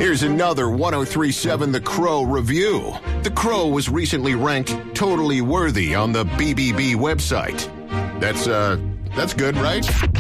Here's another 103.7 The Crow review. The Crow was recently ranked totally worthy on the BBB website. That's good, right?